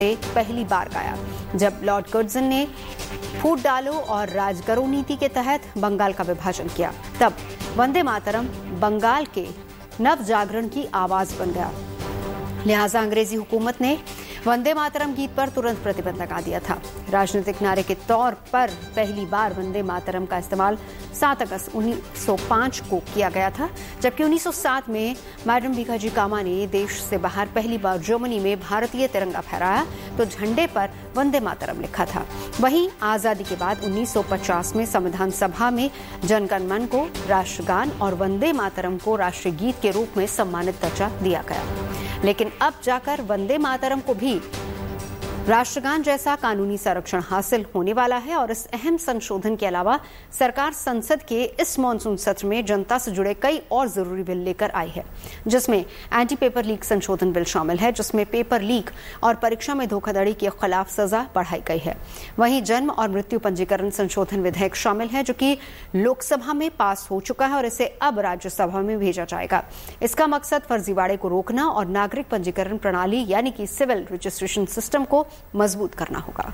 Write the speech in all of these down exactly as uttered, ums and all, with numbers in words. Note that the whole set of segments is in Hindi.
पहली बार गाया जब लॉर्ड कर्जन ने फूट डालो और राज करो नीति के तहत बंगाल का विभाजन किया। तब वंदे मातरम बंगाल के नव जागरण की आवाज बन गया। लिहाजा अंग्रेजी हुकूमत ने वंदे मातरम गीत पर तुरंत प्रतिबंध लगा दिया था। राजनीतिक नारे के तौर पर पहली बार वंदे मातरम का इस्तेमाल सात अगस्त उन्नीस सौ पाँच को किया गया था, जबकि उन्नीस सौ सात में मैडम भीखाजी कामा ने देश से बाहर पहली बार जर्मनी में भारतीय तिरंगा फहराया तो झंडे पर वंदे मातरम लिखा था। वहीं आजादी के बाद उन्नीस सौ पचास में संविधान सभा में जनगण मन को राष्ट्रगान और वंदे मातरम को राष्ट्रीय गीत के रूप में सम्मानित दर्जा दिया गया। लेकिन अब जाकर वंदे मातरम को भी राष्ट्रगान जैसा कानूनी संरक्षण हासिल होने वाला है और इस अहम संशोधन के अलावा सरकार संसद के इस मॉनसून सत्र में जनता से जुड़े कई और जरूरी बिल लेकर आई है, जिसमें एंटी पेपर लीक संशोधन बिल शामिल है, जिसमें पेपर लीक और परीक्षा में धोखाधड़ी के खिलाफ सजा बढ़ाई गई है। वहीं जन्म और मृत्यु पंजीकरण संशोधन विधेयक शामिल है, जो कि लोकसभा में पास हो चुका है और इसे अब राज्यसभा में भेजा जाएगा। इसका मकसद फर्जीवाड़े को रोकना और नागरिक पंजीकरण प्रणाली यानी कि सिविल रजिस्ट्रेशन सिस्टम को मजबूत करना होगा।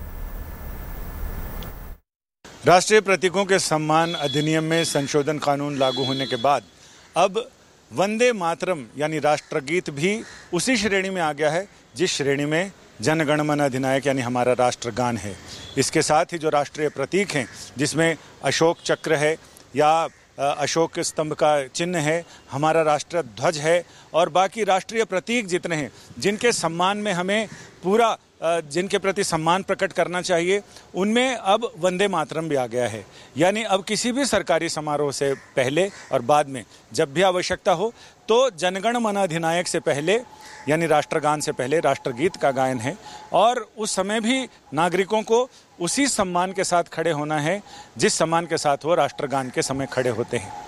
राष्ट्रीय प्रतीकों के सम्मान अधिनियम में संशोधन कानून लागू होने के बाद अब वंदे मातरम यानी राष्ट्रगीत भी उसी श्रेणी में आ गया है जिस श्रेणी में जन गण मन अधिनायक यानी हमारा राष्ट्रगान है। इसके साथ ही जो राष्ट्रीय प्रतीक हैं, जिसमें अशोक चक्र है या अशोक स्तंभ का चिन्ह है, हमारा राष्ट्र ध्वज है और बाकी राष्ट्रीय प्रतीक जितने हैं जिनके सम्मान में हमें पूरा जिनके प्रति सम्मान प्रकट करना चाहिए, उनमें अब वंदे मातरम भी आ गया है। यानी अब किसी भी सरकारी समारोह से पहले और बाद में जब भी आवश्यकता हो तो जनगण मन अधिनायक से पहले यानी राष्ट्रगान से पहले राष्ट्रगीत का गायन है और उस समय भी नागरिकों को उसी सम्मान के साथ खड़े होना है जिस सम्मान के साथ वो राष्ट्रगान के समय खड़े होते हैं।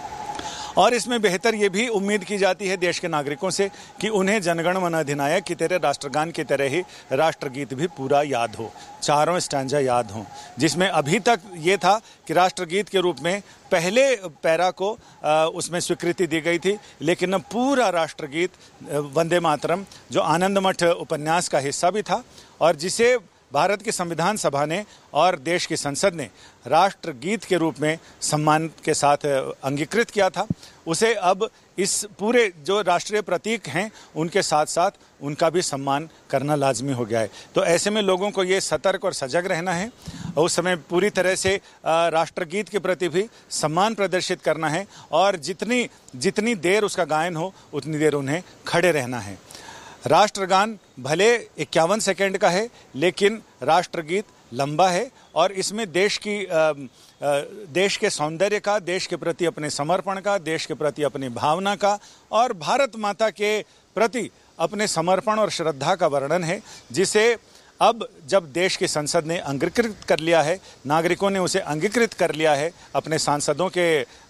और इसमें बेहतर ये भी उम्मीद की जाती है देश के नागरिकों से कि उन्हें जनगण मन अधिनायक की तरह राष्ट्रगान की तरह ही राष्ट्रगीत भी पूरा याद हो, चारों स्टैंजा याद हों, जिसमें अभी तक ये था कि राष्ट्रगीत के रूप में पहले पैरा को आ, उसमें स्वीकृति दी गई थी, लेकिन अब पूरा राष्ट्रगीत वंदे मातरम जो आनंदमठ उपन्यास का हिस्सा भी था और जिसे भारत की संविधान सभा ने और देश की संसद ने राष्ट्रगीत के रूप में सम्मान के साथ अंगीकृत किया था, उसे अब इस पूरे जो राष्ट्रीय प्रतीक हैं उनके साथ साथ उनका भी सम्मान करना लाजमी हो गया है। तो ऐसे में लोगों को ये सतर्क और सजग रहना है और उस समय पूरी तरह से राष्ट्रगीत के प्रति भी सम्मान प्रदर्शित करना है और जितनी जितनी देर उसका गायन हो उतनी देर उन्हें खड़े रहना है। राष्ट्रगान भले इक्यावन सेकंड का है, लेकिन राष्ट्रगीत लंबा है और इसमें देश की आ, आ, देश के सौंदर्य का, देश के प्रति अपने समर्पण का, देश के प्रति अपनी भावना का और भारत माता के प्रति अपने समर्पण और श्रद्धा का वर्णन है, जिसे अब जब देश की संसद ने अंगीकृत कर लिया है, नागरिकों ने उसे अंगीकृत कर लिया है अपने सांसदों के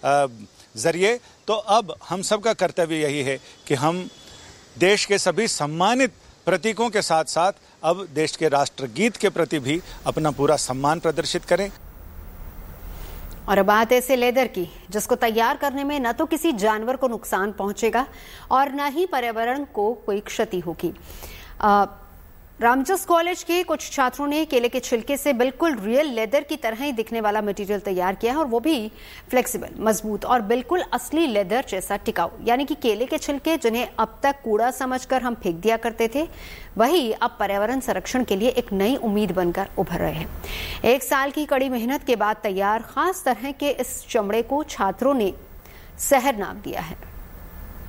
जरिए, तो अब हम सबका कर्तव्य यही है कि हम देश के सभी सम्मानित प्रतीकों के साथ साथ अब देश के राष्ट्रगीत के प्रति भी अपना पूरा सम्मान प्रदर्शित करें। और अब बात ऐसे लेदर की जिसको तैयार करने में न तो किसी जानवर को नुकसान पहुंचेगा और न ही पर्यावरण को कोई क्षति होगी। रामजस कॉलेज के कुछ छात्रों ने केले के छिलके से बिल्कुल रियल लेदर की तरह ही दिखने वाला मटेरियल तैयार किया है और वो भी फ्लेक्सिबल, मजबूत और बिल्कुल असली लेदर जैसा टिकाऊ। यानी कि केले के छिलके जिन्हें अब तक कूड़ा समझकर हम फेंक दिया करते थे, वही अब पर्यावरण संरक्षण के लिए एक नई उम्मीद बनकर उभर रहे हैं। एक साल की कड़ी मेहनत के बाद तैयार खास तरह के इस चमड़े को छात्रों ने सहर नाम दिया है।